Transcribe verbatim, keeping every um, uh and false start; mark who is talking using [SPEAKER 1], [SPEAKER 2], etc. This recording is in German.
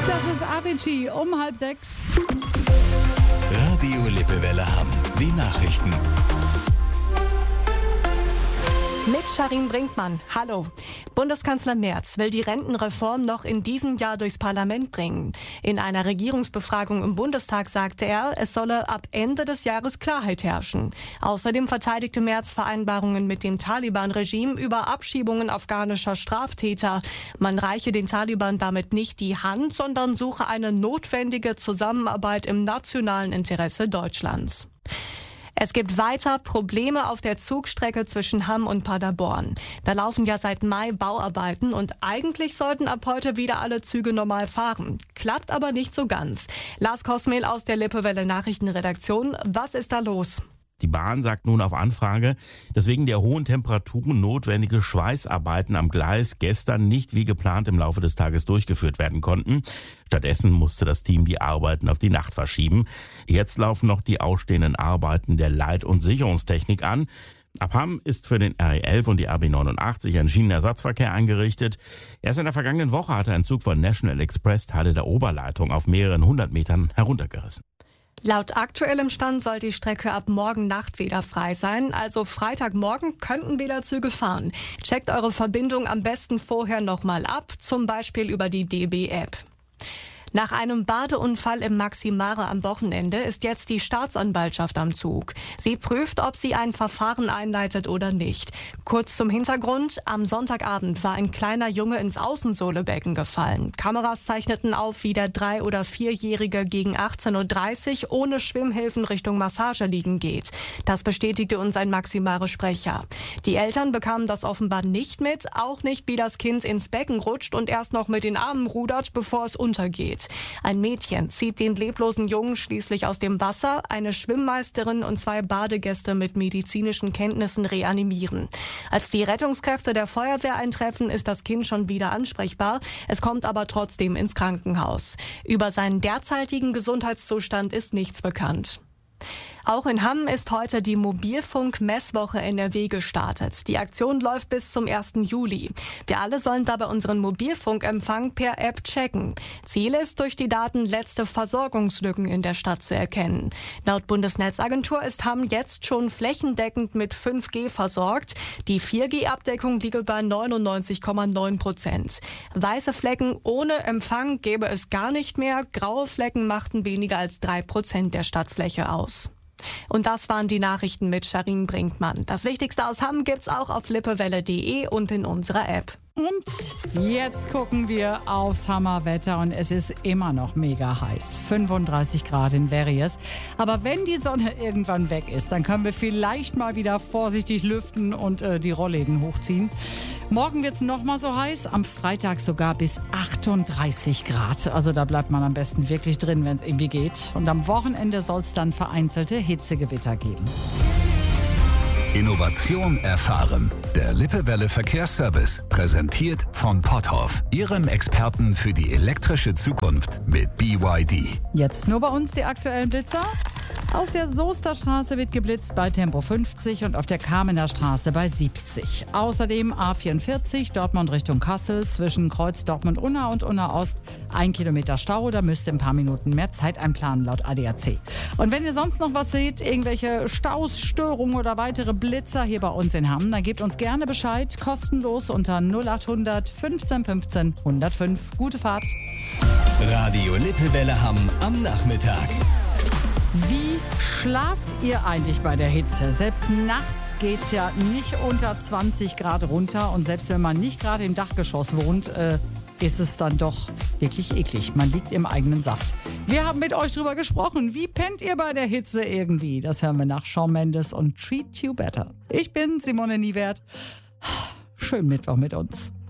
[SPEAKER 1] Das ist Avicii um halb sechs.
[SPEAKER 2] Radio Lippewelle Hamm. Die Nachrichten.
[SPEAKER 3] Mit Sharin Brinkmann. Hallo. Bundeskanzler Merz will die Rentenreform noch in diesem Jahr durchs Parlament bringen. In einer Regierungsbefragung im Bundestag sagte er, es solle ab Ende des Jahres Klarheit herrschen. Außerdem verteidigte Merz Vereinbarungen mit dem Taliban-Regime über Abschiebungen afghanischer Straftäter. Man reiche den Taliban damit nicht die Hand, sondern suche eine notwendige Zusammenarbeit im nationalen Interesse Deutschlands. Es gibt weiter Probleme auf der Zugstrecke zwischen Hamm und Paderborn. Da laufen ja seit Mai Bauarbeiten und eigentlich sollten ab heute wieder alle Züge normal fahren. Klappt aber nicht so ganz. Lars Kosmehl aus der Lippewelle Nachrichtenredaktion. Was ist da los?
[SPEAKER 4] Die Bahn sagt nun auf Anfrage, dass wegen der hohen Temperaturen notwendige Schweißarbeiten am Gleis gestern nicht wie geplant im Laufe des Tages durchgeführt werden konnten. Stattdessen musste das Team die Arbeiten auf die Nacht verschieben. Jetzt laufen noch die ausstehenden Arbeiten der Leit- und Sicherungstechnik an. Ab Hamm ist für den R E elf und die A B neunundachtzig ein Schienenersatzverkehr eingerichtet. Erst in der vergangenen Woche hatte ein Zug von National Express Teile der Oberleitung auf mehreren hundert Metern heruntergerissen.
[SPEAKER 3] Laut aktuellem Stand soll die Strecke ab morgen Nacht wieder frei sein. Also Freitagmorgen könnten wieder Züge fahren. Checkt eure Verbindung am besten vorher nochmal ab, zum Beispiel über die D B-App. Nach einem Badeunfall im Maximare am Wochenende ist jetzt die Staatsanwaltschaft am Zug. Sie prüft, ob sie ein Verfahren einleitet oder nicht. Kurz zum Hintergrund. Am Sonntagabend war ein kleiner Junge ins Außensohlebecken gefallen. Kameras zeichneten auf, wie der drei- oder vierjährige gegen achtzehn Uhr dreißig ohne Schwimmhilfen Richtung Massage liegen geht. Das bestätigte uns ein Maximare-Sprecher. Die Eltern bekamen das offenbar nicht mit, auch nicht, wie das Kind ins Becken rutscht und erst noch mit den Armen rudert, bevor es untergeht. Ein Mädchen zieht den leblosen Jungen schließlich aus dem Wasser. Eine Schwimmmeisterin und zwei Badegäste mit medizinischen Kenntnissen reanimieren. Als die Rettungskräfte der Feuerwehr eintreffen, ist das Kind schon wieder ansprechbar. Es kommt aber trotzdem ins Krankenhaus. Über seinen derzeitigen Gesundheitszustand ist nichts bekannt. Auch in Hamm ist heute die Mobilfunk-Messwoche N R W gestartet. Die Aktion läuft bis zum ersten Juli. Wir alle sollen dabei unseren Mobilfunkempfang per App checken. Ziel ist, durch die Daten letzte Versorgungslücken in der Stadt zu erkennen. Laut Bundesnetzagentur ist Hamm jetzt schon flächendeckend mit fünf G versorgt. Die vier G-Abdeckung liege bei neunundneunzig Komma neun Prozent. Weiße Flecken ohne Empfang gäbe es gar nicht mehr. Graue Flecken machten weniger als drei Prozent der Stadtfläche aus. Und das waren die Nachrichten mit Sharin Brinkmann. Das Wichtigste aus Hamm gibt's auch auf lippewelle punkt de und in unserer App.
[SPEAKER 1] Und jetzt gucken wir aufs Hammerwetter und es ist immer noch mega heiß. fünfunddreißig Grad in Verriers. Aber wenn die Sonne irgendwann weg ist, dann können wir vielleicht mal wieder vorsichtig lüften und äh, die Rollläden hochziehen. Morgen wird es nochmal so heiß, am Freitag sogar bis achtunddreißig Grad. Also da bleibt man am besten wirklich drin, wenn es irgendwie geht. Und am Wochenende soll es dann vereinzelte Hitzegewitter geben.
[SPEAKER 2] Innovation erfahren. Der Lippewelle Verkehrsservice, präsentiert von Potthoff, Ihrem Experten für die elektrische Zukunft mit B Y D.
[SPEAKER 1] Jetzt nur bei uns die aktuellen Blitzer. Auf der Soesterstraße wird geblitzt bei Tempo fünfzig und auf der Kamener Straße bei siebzig. Außerdem A vierundvierzig Dortmund Richtung Kassel zwischen Kreuz Dortmund-Unna und Unna-Ost. Ein Kilometer Stau, da müsst ihr ein paar Minuten mehr Zeit einplanen laut A D A C. Und wenn ihr sonst noch was seht, irgendwelche Staus, Störungen oder weitere Blitzer hier bei uns in Hamm, dann gebt uns gerne Bescheid, kostenlos unter null achthundert fünfzehn fünfzehn hundertfünf. Gute Fahrt.
[SPEAKER 2] Radio Lippewelle Hamm am Nachmittag.
[SPEAKER 1] Wie schlaft ihr eigentlich bei der Hitze? Selbst nachts geht's ja nicht unter zwanzig Grad runter. Und selbst wenn man nicht gerade im Dachgeschoss wohnt, äh, ist es dann doch wirklich eklig. Man liegt im eigenen Saft. Wir haben mit euch drüber gesprochen. Wie pennt ihr bei der Hitze irgendwie? Das hören wir nach Shawn Mendes und Treat You Better. Ich bin Simone Niewert. Schönen Mittwoch mit uns.